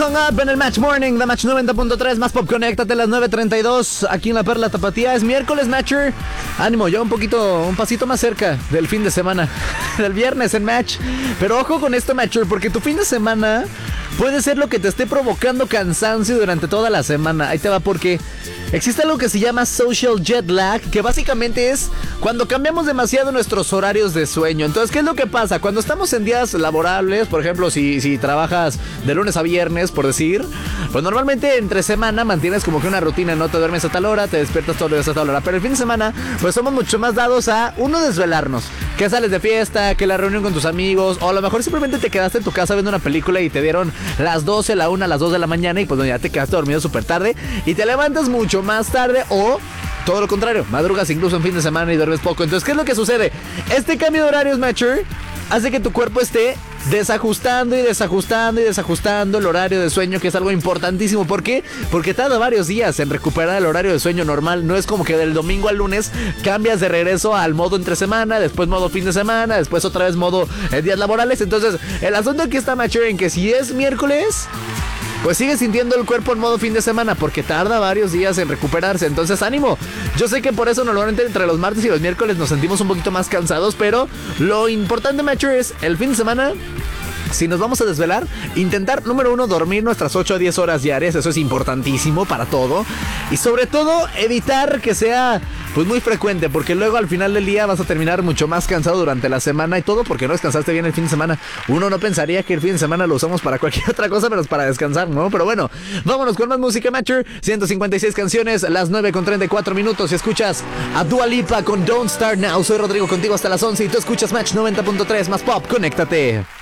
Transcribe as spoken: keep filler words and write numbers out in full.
Hung Up en el Match Morning, The Match noventa punto tres, más pop, conéctate a las nueve treinta y dos, aquí en La Perla Tapatía. Es miércoles, Matcher. Ánimo, ya un poquito, un pasito más cerca del fin de semana, del viernes en Match. Pero ojo con esto, Matcher, porque tu fin de semana puede ser lo que te esté provocando cansancio durante toda la semana. Ahí te va, porque existe algo que se llama social jet lag, que básicamente es cuando cambiamos demasiado nuestros horarios de sueño. Entonces, ¿qué es lo que pasa? Cuando estamos en días laborables, por ejemplo, si, si trabajas de lunes a viernes, por decir, pues normalmente entre semana mantienes como que una rutina, ¿no? Te duermes a tal hora, te despiertas todos los días a tal hora. Pero el fin de semana, pues somos mucho más dados a, uno, desvelarnos. Que sales de fiesta, que la reunión con tus amigos, o a lo mejor simplemente te quedaste en tu casa viendo una película y te dieron las doce, la una, las dos de la mañana y pues ya te quedaste dormido súper tarde y te levantas mucho más tarde, o todo lo contrario, madrugas incluso en fin de semana y duermes poco. Entonces, ¿qué es lo que sucede? Este cambio de horarios, Matcher, hace que tu cuerpo esté desajustando y desajustando y desajustando el horario de sueño, que es algo importantísimo. ¿Por qué? Porque tarda varios días en recuperar el horario de sueño normal. No es como que del domingo al lunes cambias de regreso al modo entre semana, después modo fin de semana, después otra vez modo eh, días laborales. Entonces, el asunto aquí está, Matcher, en que si es miércoles, pues sigue sintiendo el cuerpo en modo fin de semana, porque tarda varios días en recuperarse. Entonces, ánimo. Yo sé que por eso normalmente entre los martes y los miércoles nos sentimos un poquito más cansados, pero lo importante, Matcher, es el fin de semana. Si nos vamos a desvelar, intentar, número uno, dormir nuestras ocho a diez horas diarias. Eso es importantísimo para todo. Y sobre todo, evitar que sea pues muy frecuente, porque luego al final del día vas a terminar mucho más cansado durante la semana y todo porque no descansaste bien el fin de semana. Uno no pensaría que el fin de semana lo usamos para cualquier otra cosa menos para descansar, ¿no? Pero bueno, vámonos con más música, Matcher. ciento cincuenta y seis canciones, las nueve con treinta y cuatro minutos. Y escuchas a Dua Lipa con Don't Start Now. Soy Rodrigo, contigo hasta las once y tú escuchas Match noventa punto tres, más pop, conéctate.